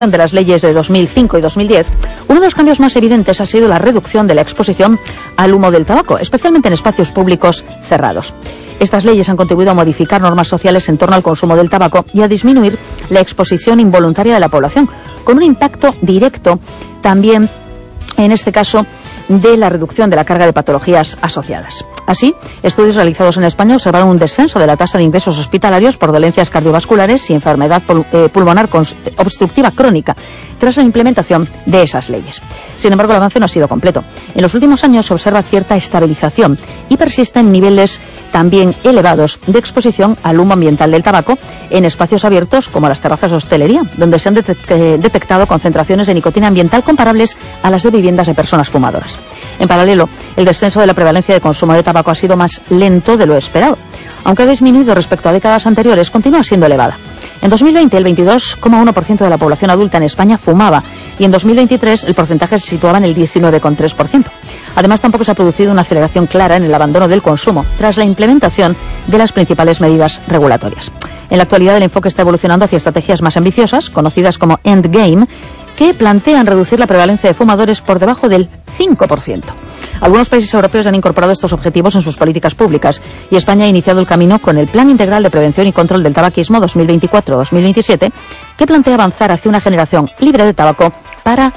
de las leyes de 2005 y 2010, uno de los cambios más evidentes ha sido la reducción de la exposición al humo del tabaco, especialmente en espacios públicos cerrados. Estas leyes han contribuido a modificar normas sociales en torno al consumo del tabaco y a disminuir la exposición involuntaria de la población, con un impacto directo también, en este caso, de la reducción de la carga de patologías asociadas. Así, estudios realizados en España observaron un descenso de la tasa de ingresos hospitalarios por dolencias cardiovasculares y enfermedad pulmonar obstructiva crónica tras la implementación de esas leyes. Sin embargo, el avance no ha sido completo. En los últimos años se observa cierta estabilización y persisten niveles también elevados de exposición al humo ambiental del tabaco en espacios abiertos como las terrazas de hostelería, donde se han detectado concentraciones de nicotina ambiental comparables a las de viviendas de personas fumadoras. En paralelo, el descenso de la prevalencia de consumo de tabaco ha sido más lento de lo esperado. Aunque ha disminuido respecto a décadas anteriores, continúa siendo elevada. En 2020, el 22,1% de la población adulta en España fumaba y en 2023 el porcentaje se situaba en el 19,3%. Además, tampoco se ha producido una aceleración clara en el abandono del consumo tras la implementación de las principales medidas regulatorias. En la actualidad, el enfoque está evolucionando hacia estrategias más ambiciosas, conocidas como Endgame, que plantean reducir la prevalencia de fumadores por debajo del 5%. Algunos países europeos han incorporado estos objetivos en sus políticas públicas y España ha iniciado el camino con el Plan Integral de Prevención y Control del Tabaquismo 2024-2027, que plantea avanzar hacia una generación libre de tabaco para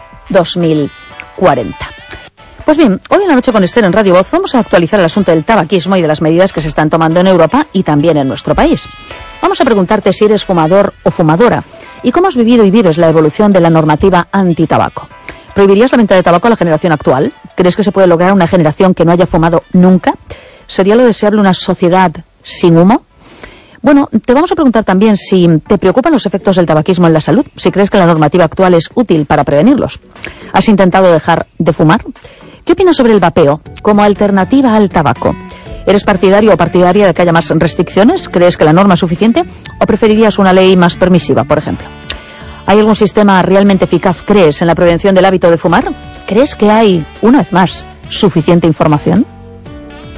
2040. Pues bien, hoy en la noche con Esther en Radio Voz vamos a actualizar el asunto del tabaquismo y de las medidas que se están tomando en Europa y también en nuestro país. Vamos a preguntarte si eres fumador o fumadora y cómo has vivido y vives la evolución de la normativa antitabaco. ¿Prohibirías la venta de tabaco a la generación actual? ¿Crees que se puede lograr una generación que no haya fumado nunca? ¿Sería lo deseable una sociedad sin humo? Bueno, te vamos a preguntar también si te preocupan los efectos del tabaquismo en la salud, si crees que la normativa actual es útil para prevenirlos. ¿Has intentado dejar de fumar? ¿Qué opinas sobre el vapeo como alternativa al tabaco? ¿Eres partidario o partidaria de que haya más restricciones? ¿Crees que la norma es suficiente? ¿O preferirías una ley más permisiva, por ejemplo? ¿Hay algún sistema realmente eficaz, crees, en la prevención del hábito de fumar? ¿Crees que hay, una vez más, suficiente información?